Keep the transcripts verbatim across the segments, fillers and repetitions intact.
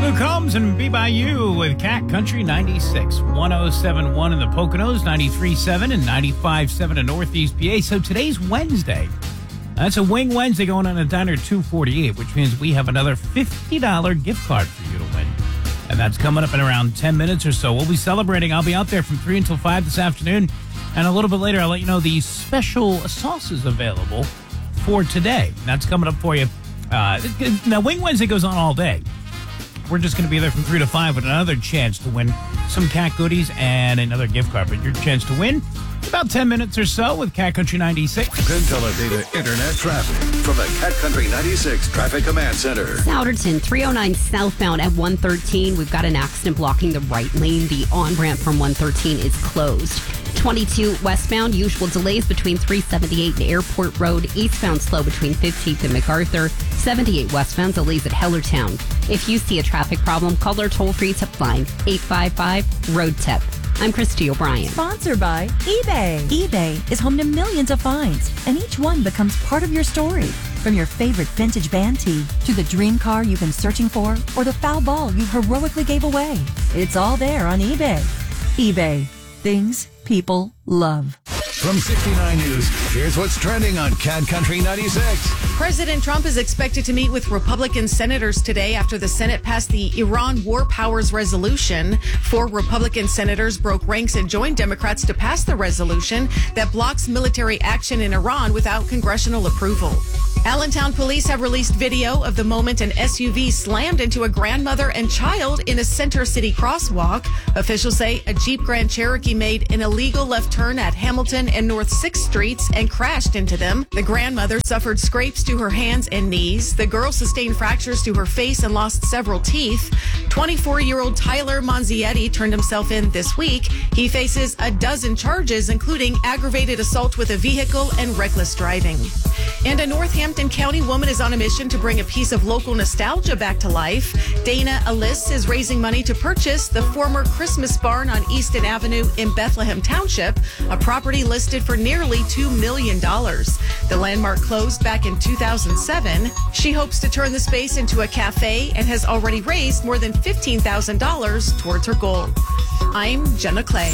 Luke Combs and Be By You with Cat Country ninety-six, one oh seven point one in the Poconos, ninety-three point seven and ninety-five point seven in Northeast P A. So today's Wednesday. That's a Wing Wednesday going on at Diner two forty-eight, which means we have another fifty dollars gift card for you to win. And that's coming up in around ten minutes or so. We'll be celebrating. I'll be out there from three until five this afternoon. And a little bit later, I'll let you know the special sauces available for today. That's coming up for you. Uh, now, Wing Wednesday goes on all day. We're just going to be there from three to five with another chance to win some cat goodies and another gift card. But your chance to win about ten minutes or so with Cat Country ninety-six. Penteledata Internet traffic from the Cat Country ninety-six Traffic Command Center. Souderton, three oh nine southbound at one thirteen. We've got an accident blocking the right lane. The on-ramp from one thirteen is closed. twenty-two westbound, usual delays between three seventy-eight and Airport Road. Eastbound slow between fifteenth and MacArthur. seventy-eight westbound, delays at Hellertown. If you see a traffic problem, call our toll-free tip line, eight five five, road tip. I'm Christy O'Brien. Sponsored by eBay. eBay is home to millions of finds, and each one becomes part of your story. From your favorite vintage band tee to the dream car you've been searching for or the foul ball you heroically gave away. It's all there on eBay. eBay. Things people love. From sixty-nine News, here's what's trending on Cat Country ninety-six. President Trump is expected to meet with Republican senators today after the Senate passed the Iran War Powers Resolution. Four Republican senators broke ranks and joined Democrats to pass the resolution that blocks military action in Iran without congressional approval. Allentown police have released video of the moment an S U V slammed into a grandmother and child in a Center City crosswalk. Officials say a Jeep Grand Cherokee made an illegal left turn at Hamilton and North sixth Streets and crashed into them. The grandmother suffered scrapes to her hands and knees. The girl sustained fractures to her face and lost several teeth. twenty-four-year-old Tyler Monzietti turned himself in this week. He faces a dozen charges, including aggravated assault with a vehicle and reckless driving. And a Northampton County woman is on a mission to bring a piece of local nostalgia back to life. Dana Alice is raising money to purchase the former Christmas barn on Easton Avenue in Bethlehem Township, a property listed for nearly two million dollars. The landmark closed back in two thousand seven. She hopes to turn the space into a cafe and has already raised more than fifteen thousand dollars towards her goal. I'm Jenna Clay.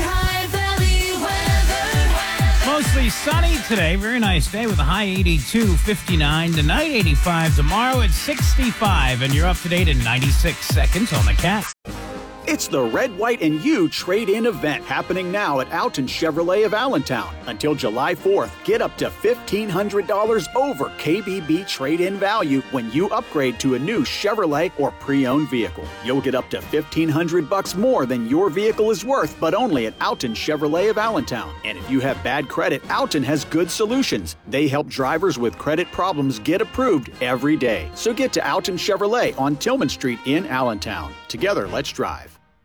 Mostly sunny today. Very nice day with a high eighty-two, fifty-nine. Tonight, eighty-five. Tomorrow, it's sixty-five. And you're up to date in ninety-six seconds on the Cat. It's the Red, White, and You trade-in event happening now at Alton Chevrolet of Allentown. Until July fourth, get up to fifteen hundred dollars over K B B trade-in value when you upgrade to a new Chevrolet or pre-owned vehicle. You'll get up to fifteen hundred bucks more than your vehicle is worth, but only at Alton Chevrolet of Allentown. And if you have bad credit, Alton has good solutions. They help drivers with credit problems get approved every day. So get to Alton Chevrolet on Tillman Street in Allentown. Together, let's drive.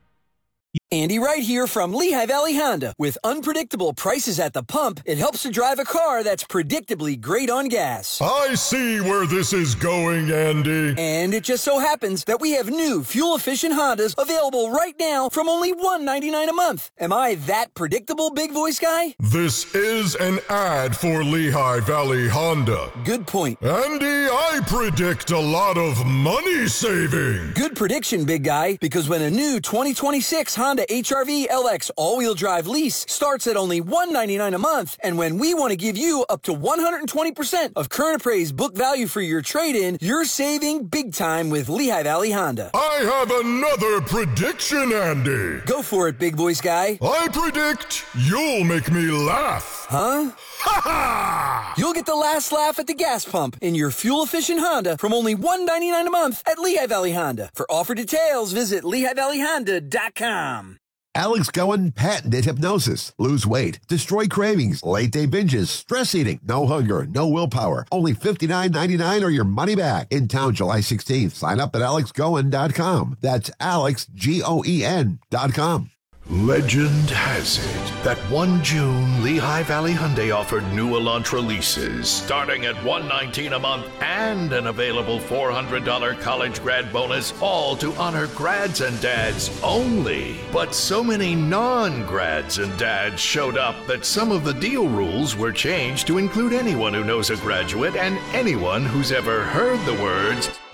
Andy Wright here from Lehigh Valley Honda. With unpredictable prices at the pump, it helps to drive a car that's predictably great on gas. I see where this is going, Andy. And it just so happens that we have new fuel-efficient Hondas available right now from only one hundred ninety-nine dollars a month. Am I that predictable, big voice guy? This is an ad for Lehigh Valley Honda. Good point. Andy, I predict a lot of money saving. Good prediction, big guy, because when a new twenty twenty-six Honda H R V L X all-wheel drive lease starts at only one hundred ninety-nine dollars a month, and when we want to give you up to one hundred twenty percent of current appraised book value for your trade-in, you're saving big time with Lehigh Valley Honda. I have another prediction, Andy. Go for it, big voice guy. I predict you'll make me laugh. Huh? Ha ha! You'll get the last laugh at the gas pump in your fuel-efficient Honda from only one hundred ninety-nine dollars a month at Lehigh Valley Honda. For offer details, visit Lehigh Valley Honda dot com. Alex Cohen patented hypnosis. Lose weight, destroy cravings, late day binges, stress eating, no hunger, no willpower. Only fifty-nine ninety-nine or your money back. In town July sixteenth. Sign up at alex cohen dot com. That's Alex, G O E N dot com. Legend has it that one June, Lehigh Valley Hyundai offered new Elantra leases starting at one hundred nineteen dollars a month and an available four hundred dollars college grad bonus, all to honor grads and dads only. But so many non-grads and dads showed up that some of the deal rules were changed to include anyone who knows a graduate and anyone who's ever heard the words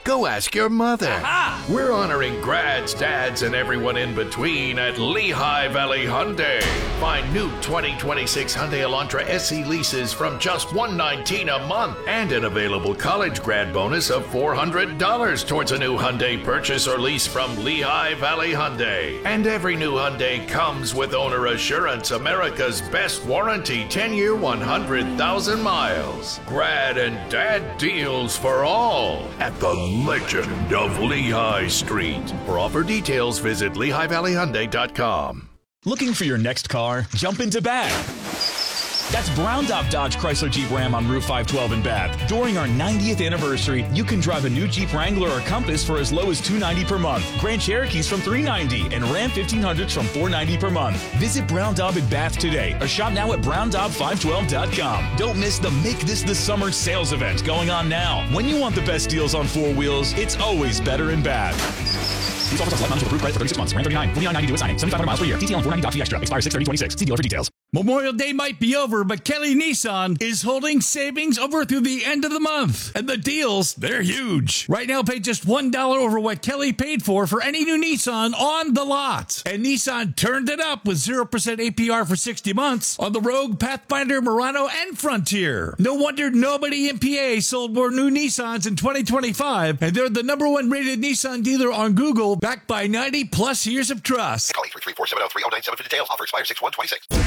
Go ask your mother. Aha! We're honoring grads, dads, and everyone in between at Lehigh Valley Hyundai. Find new twenty twenty-six Hyundai Elantra S E leases from just one hundred nineteen dollars a month and an available college grad bonus of four hundred dollars towards a new Hyundai purchase or lease from Lehigh Valley Hyundai. And every new Hyundai comes with Owner Assurance, America's best warranty, ten-year, one hundred thousand miles. Grad and dad deals for all at the Legend of Lehigh Street. For offer details, visit Lehigh Valley Hyundai dot com. Looking for your next car? Jump into Bath. That's Brown Top Dodge Chrysler Jeep Ram on Route five twelve in Bath. During our ninetieth anniversary, you can drive a new Jeep Wrangler or Compass for as low as two hundred ninety dollars per month. Grand Cherokees from three hundred ninety dollars and Ram fifteen hundreds from four hundred ninety dollars per month. Visit Brown Daub in Bath today or shop now at brown daub five twelve dot com. Don't miss the Make This the Summer sales event going on now. When you want the best deals on four wheels, it's always better in Bath. These offers on select models with approved credit for thirty-six months. Ram thirty-nine, forty-nine ninety due at signing. seventy-five hundred miles per year. T T L and four ninety doc fee extra. Expires six thirty twenty-six. See dealer for details. Memorial Day might be over, but Kelly Nissan is holding savings over through the end of the month. And the deals, they're huge. Right now, pay just one dollar over what Kelly paid for for any new Nissan on the lot. And Nissan turned it up with zero percent A P R for sixty months on the Rogue, Pathfinder, Murano, and Frontier. No wonder nobody in P A sold more new Nissans in twenty twenty-five, and they're the number one rated Nissan dealer on Google, backed by ninety plus years of trust. Call eight three three, four seven zero, three zero nine seven for details. Offer expires six one twenty-six.